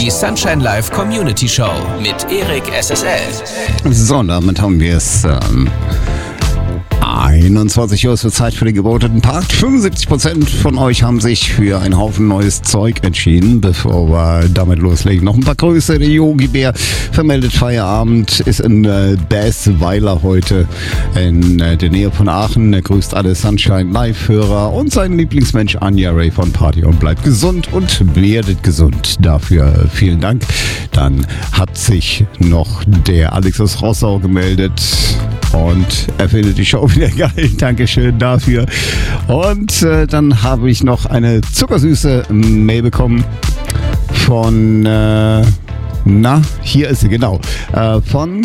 Die Sunshine Live Community Show mit Erik SSL. So, damit haben wir es 21 Uhr, es wird Zeit für den geboteten Part. 75% von euch haben sich für einen Haufen neues Zeug entschieden. Bevor wir damit loslegen, noch ein paar Grüße. Der Yogi Bär vermeldet Feierabend, ist in Bäsweiler heute in der Nähe von Aachen. Er grüßt alle Sunshine Live-Hörer und seinen Lieblingsmensch Anja Ray von Party und bleibt gesund und werdet gesund. Dafür vielen Dank. Dann hat sich noch der Alex aus Rossau gemeldet. Und er findet die Show wieder geil. Dankeschön dafür. Und dann habe ich noch eine zuckersüße Mail bekommen von, hier ist sie, genau, von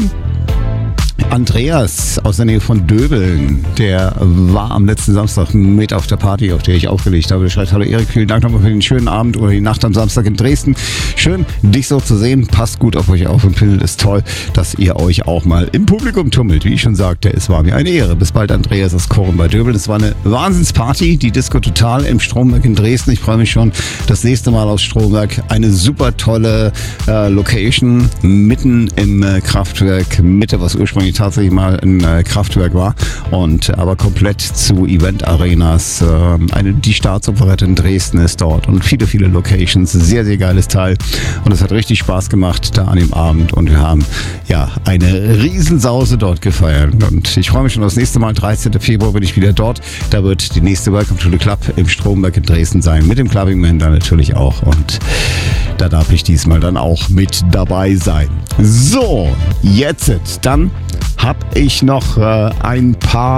Andreas aus der Nähe von Döbeln. Der war am letzten Samstag mit auf der Party, auf der ich aufgelegt habe. Der schreibt: Hallo Erik, vielen Dank nochmal für den schönen Abend oder die Nacht am Samstag in Dresden. Schön, dich so zu sehen. Passt gut auf euch auf und findet es toll, dass ihr euch auch mal im Publikum tummelt. Wie ich schon sagte, es war mir eine Ehre. Bis bald, Andreas aus Kochen bei Döbeln. Es war eine Wahnsinnsparty, die Disco Total im Stromberg in Dresden. Ich freue mich schon das nächste Mal aus Stromberg. Eine super tolle Location mitten im Kraftwerk Mitte, was ursprünglich tatsächlich mal ein Kraftwerk war, und aber komplett zu Event-Arenas. Die Staatsoperette in Dresden ist dort und viele, viele Locations. Sehr, sehr geiles Teil. Und es hat richtig Spaß gemacht da an dem Abend. Und wir haben ja eine Riesensause dort gefeiert. Und ich freue mich schon aufs nächste Mal. 13. Februar bin ich wieder dort. Da wird die nächste Welcome to the Club im Stromberg in Dresden sein. Mit dem Clubbing Man dann natürlich auch. Und da darf ich diesmal dann auch mit dabei sein. So, jetzt dann habe ich noch ein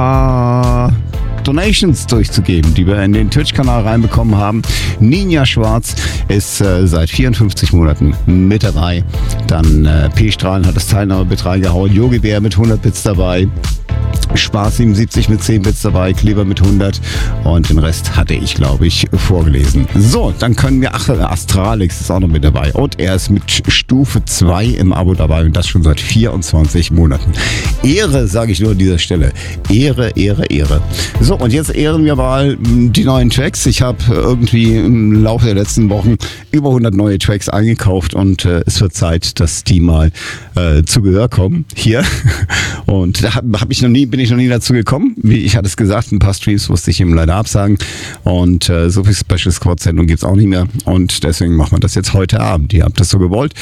paar Donations durchzugeben, die wir in den Twitch-Kanal reinbekommen haben. Ninja Schwarz ist seit 54 Monaten mit dabei. Dann P-Strahlen hat das Teilnahmebit reingehauen. Yogi Bär mit 100 Bits dabei. Spaß 77 mit 10 Bits dabei, Kleber mit 100 und den Rest hatte ich, glaube ich, vorgelesen. So, dann können wir, Astralix ist auch noch mit dabei und er ist mit Stufe 2 im Abo dabei und das schon seit 24 Monaten. Ehre, sage ich nur an dieser Stelle. Ehre, Ehre, Ehre. So, und jetzt ehren wir mal die neuen Tracks. Ich habe irgendwie im Laufe der letzten Wochen über 100 neue Tracks eingekauft und es wird Zeit, dass die mal zu Gehör kommen hier. Und da bin ich noch nie dazu gekommen. Wie ich hatte es gesagt, ein paar Streams musste ich ihm leider absagen. Und so viel Special Squad-Sendung gibt es auch nicht mehr. Und deswegen machen wir das jetzt heute Abend. Ihr habt das so gewollt.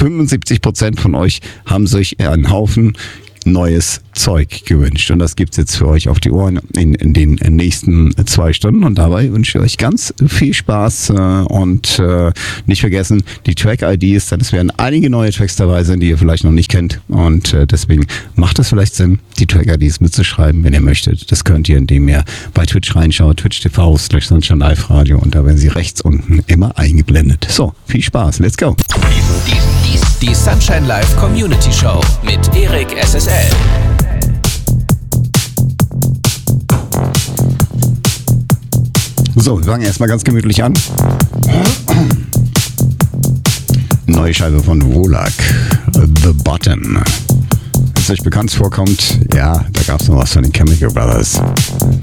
75% von euch haben sich einen Haufen neues Zeug gewünscht. Und das gibt's jetzt für euch auf die Ohren in den nächsten 2 Stunden. Und dabei wünsche ich euch ganz viel Spaß und nicht vergessen, die Track-IDs, denn es werden einige neue Tracks dabei sein, die ihr vielleicht noch nicht kennt. Und deswegen macht es vielleicht Sinn, die Track-IDs mitzuschreiben, wenn ihr möchtet. Das könnt ihr, indem ihr bei Twitch reinschaut, twitch.tv/Sunshine Live Radio, und da werden sie rechts unten immer eingeblendet. So, viel Spaß, let's go! Die Sunshine Live Community Show mit Erik SSL. So, wir fangen erstmal ganz gemütlich an. Neue Scheibe von Volak, The Button. Wenn es euch bekannt vorkommt, ja, da gab es noch was von den Chemical Brothers.